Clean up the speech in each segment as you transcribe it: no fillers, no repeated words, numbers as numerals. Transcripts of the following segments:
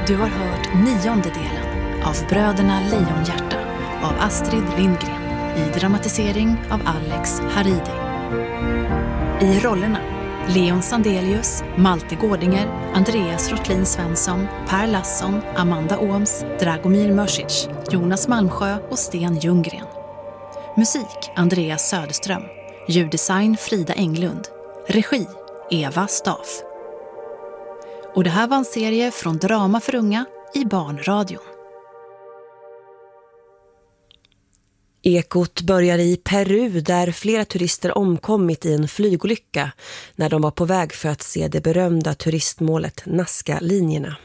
Du har hört 9:e delen av Bröderna Lejonhjärta av Astrid Lindgren i dramatisering av Alex Haridi. I rollerna Leon Sandelius, Malte Gårdinger, Andreas Rotlin Svensson, Per Lasson, Amanda Ooms, Dragomir Mörsic, Jonas Malmsjö och Sten Ljunggren. Musik Andreas Söderström. Ljuddesign Frida Englund. Regi Eva Staff. Och det här var en serie från Drama för unga i Barnradion. Ekot börjar i Peru där flera turister omkommit i en flygolycka när de var på väg för att se det berömda turistmålet Nazca-linjerna.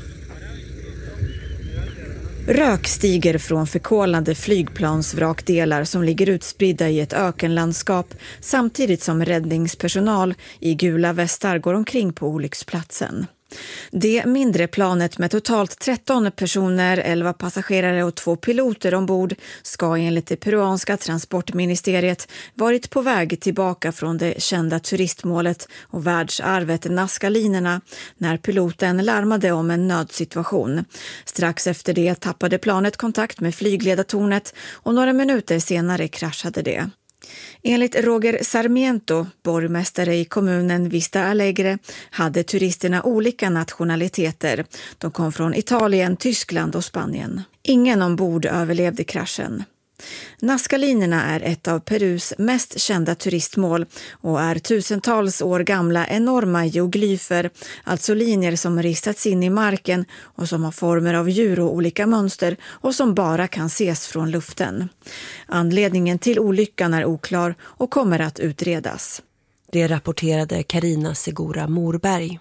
Rök stiger från förkolnade flygplansvrakdelar som ligger utspridda i ett ökenlandskap samtidigt som räddningspersonal i gula västar går omkring på olycksplatsen. Det mindre planet med totalt 13 personer, 11 passagerare och 2 piloter ombord ska enligt det peruanska transportministeriet varit på väg tillbaka från det kända turistmålet och världsarvet Nazca-linjerna när piloten larmade om en nödsituation. Strax efter det tappade planet kontakt med flygledartornet och några minuter senare kraschade det. Enligt Roger Sarmiento, borgmästare i kommunen Vista Alegre, hade turisterna olika nationaliteter. De kom från Italien, Tyskland och Spanien. Ingen ombord överlevde kraschen. Nazca-linjerna är ett av Perus mest kända turistmål och är tusentals år gamla enorma geoglyfer, alltså linjer som ristats in i marken och som har former av djur och olika mönster och som bara kan ses från luften. Anledningen till olyckan är oklar och kommer att utredas. Det rapporterade Carina Segura Morberg.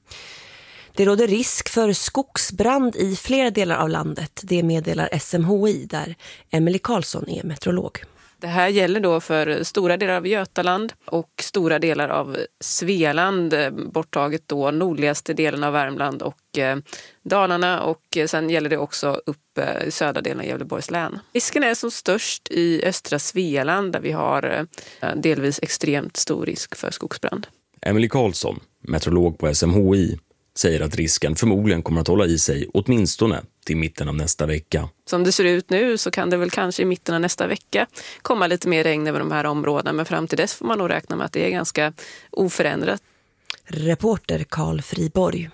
Det råder risk för skogsbrand i flera delar av landet. Det meddelar SMHI där Emelie Karlsson är meteorolog. Det här gäller då för stora delar av Götaland och stora delar av Svealand, borttaget då nordligaste delen av Värmland och Dalarna, och sen gäller det också upp i södra delen av Gävleborgs län. Risken är som störst i östra Svealand där vi har delvis extremt stor risk för skogsbrand. Emelie Karlsson, meteorolog på SMHI, säger att risken förmodligen kommer att hålla i sig åtminstone till mitten av nästa vecka. Som det ser ut nu så kan det väl kanske i mitten av nästa vecka komma lite mer regn över de här områdena, men fram till dess får man nog räkna med att det är ganska oförändrat. Reporter Carl Friborg.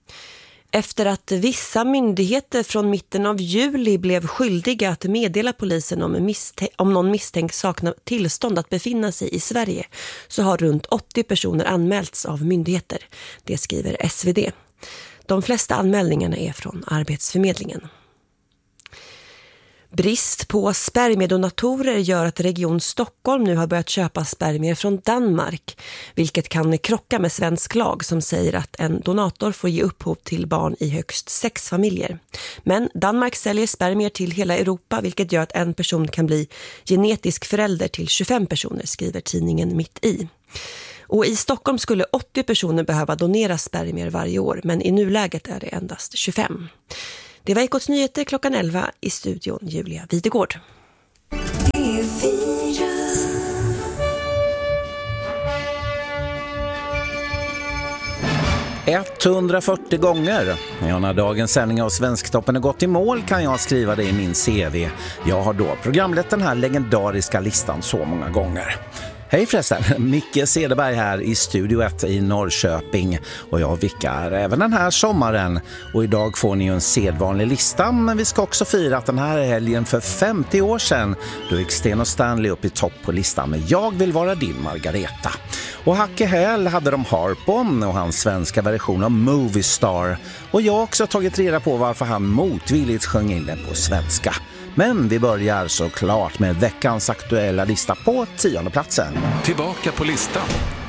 Efter att vissa myndigheter från mitten av juli blev skyldiga att meddela polisen om någon misstänkt saknar tillstånd att befinna sig i Sverige så har runt 80 personer anmälts av myndigheter. Det skriver SvD. De flesta anmälningarna är från Arbetsförmedlingen. Brist på spermiedonatorer gör att Region Stockholm nu har börjat köpa spermier från Danmark, vilket kan krocka med svensk lag som säger att en donator får ge upphov till barn i högst 6 familjer. Men Danmark säljer spermier till hela Europa, vilket gör att en person kan bli genetisk förälder till 25 personer, skriver tidningen Mitt i. Och i Stockholm skulle 80 personer behöva donera spermier varje år, men i nuläget är det endast 25. Det var Ekots nyheter klockan 11 i studion Julia Videgård. 140 gånger. Ja, när dagens sändning av Svensktoppen har gått i mål kan jag skriva det i min CV. Jag har då programlett den här legendariska listan så många gånger. Hej förresten, Micke Cederberg här i Studio 1 i Norrköping och jag vickar även den här sommaren. Och idag får ni ju en sedvanlig lista, men vi ska också fira att den här helgen för 50 år sedan då gick Sten och Stanley upp i topp på listan med Jag vill vara din Margareta. Och Hacke Häll hade de Harpon och hans svenska version av Movie Star. Och jag har också tagit reda på varför han motvilligt sjöng in den på svenska. Men vi börjar såklart med veckans aktuella lista på 10:e platsen. Tillbaka på listan.